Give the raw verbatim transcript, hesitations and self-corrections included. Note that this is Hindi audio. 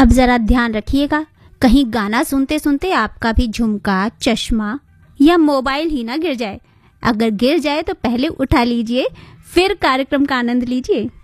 अब ज़रा ध्यान रखिएगा, कहीं गाना सुनते सुनते आपका भी झुमका, चश्मा या मोबाइल ही ना गिर जाए। अगर गिर जाए तो पहले उठा लीजिए, फिर कार्यक्रम का आनंद लीजिए।